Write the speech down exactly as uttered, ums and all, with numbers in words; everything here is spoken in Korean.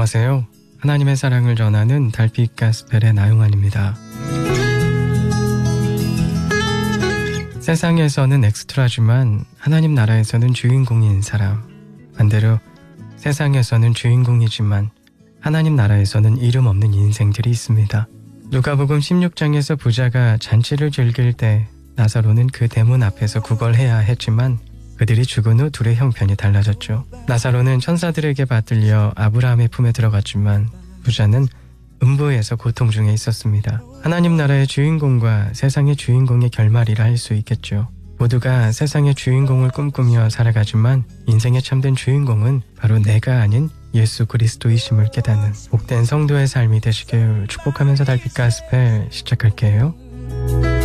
안녕하세요. 하나님의 사랑을 전하는 달빛 가스펠의 나용환입니다. 세상에서는 엑스트라지만 하나님 나라에서는 주인공인 사람, 반대로 세상에서는 주인공이지만 하나님 나라에서는 이름 없는 인생들이 있습니다. 누가복음 십육 장에서 부자가 잔치를 즐길 때 나사로는 그 대문 앞에서 구걸해야 했지만 그들이 죽은 후 둘의 형편이 달라졌죠. 나사로는 천사들에게 받들려 아브라함의 품에 들어갔지만 부자는 음부에서 고통 중에 있었습니다. 하나님 나라의 주인공과 세상의 주인공의 결말이라 할 수 있겠죠. 모두가 세상의 주인공을 꿈꾸며 살아가지만 인생의 참된 주인공은 바로 내가 아닌 예수 그리스도이심을 깨닫는 복된 성도의 삶이 되시길 축복하면서 달빛 가스펠 시작할게요.